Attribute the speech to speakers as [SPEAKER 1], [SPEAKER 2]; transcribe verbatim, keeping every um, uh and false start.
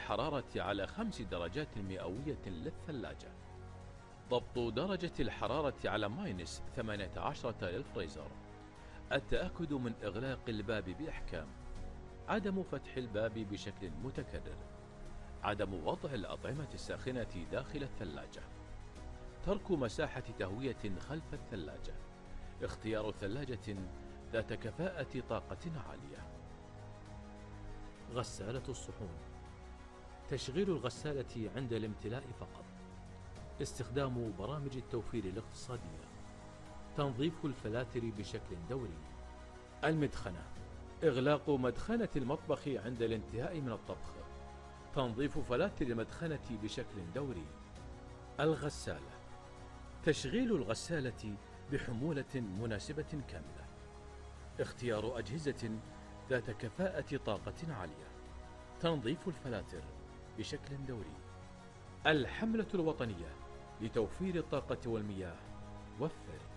[SPEAKER 1] الحرارة على خمس درجات مئوية للثلاجة. ضبط درجة الحرارة على ماينس ثمانية عشر للفريزر. التأكد من إغلاق الباب بإحكام. عدم فتح الباب بشكل متكرر. عدم وضع الأطعمة الساخنة داخل الثلاجة. ترك مساحة تهوية خلف الثلاجة. اختيار ثلاجة ذات كفاءة طاقة عالية. غسالة الصحون. تشغيل الغسالة عند الامتلاء فقط. استخدام برامج التوفير الاقتصادية. تنظيف الفلاتر بشكل دوري. المدخنة. إغلاق مدخنة المطبخ عند الانتهاء من الطبخ. تنظيف فلاتر المدخنة بشكل دوري. الغسالة. تشغيل الغسالة بحمولة مناسبة كاملة. اختيار أجهزة ذات كفاءة طاقة عالية. تنظيف الفلاتر بشكل دوري. الحملة الوطنية لتوفير الطاقة والمياه. وفر